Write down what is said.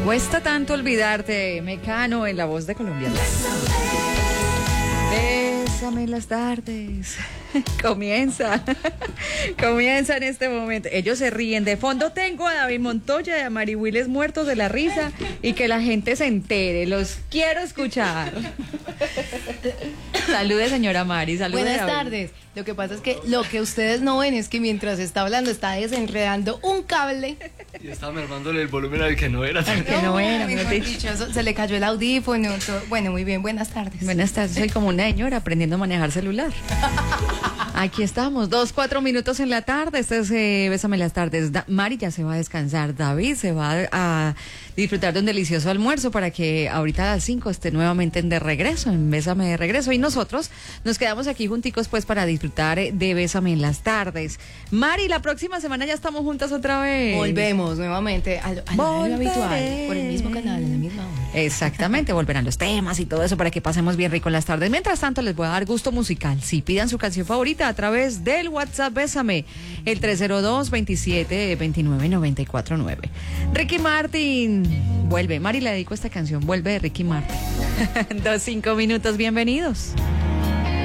Cuesta tanto olvidarte, Mecano en la voz de Colombia. Bésame las tardes. Comienza en este momento. Ellos se ríen. De fondo tengo a David Montoya y a Mari Willes muertos de la risa y que la gente se entere. Los quiero escuchar. Salude, señora Mari. Salude, buenas tardes. Lo que pasa es que lo que ustedes no ven es que mientras está hablando está desenredando un cable. Y estaba mermándole el volumen al que no era. Al que no era, mejor dicho. Se le cayó el audífono. Todo. Bueno, muy bien, buenas tardes. Buenas tardes, soy como una señora aprendiendo a manejar celular. Aquí estamos, 4 minutos en la tarde. Este es Bésame las tardes. Mari ya se va a descansar. David se va a disfrutar de un delicioso almuerzo para que ahorita a las 5 esté nuevamente en de regreso, en Bésame de regreso. Y nosotros nos quedamos aquí junticos pues para disfrutar de Bésame en las tardes. Mari, la próxima semana ya estamos juntas otra vez. Volvemos nuevamente al horario habitual, por el mismo canal, en la misma hora. Exactamente, volverán los temas y todo eso para que pasemos bien rico en las tardes. Mientras tanto, les voy a dar gusto musical. Si pidan su canción favorita a través del WhatsApp Bésame, el 302-27-29-949. Ricky Martin vuelve. Mari, le dedico esta canción. Vuelve de Ricky Martin. 5 minutos, bienvenidos.